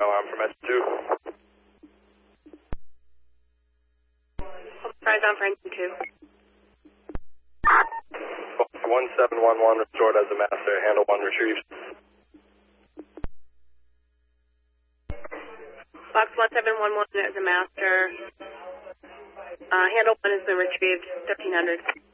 I'm from S2. Rise on for engine 2. 1711 restored as a master. Handle 1 retrieved. Box 1711 as a master. Handle 1 has been retrieved. 1300.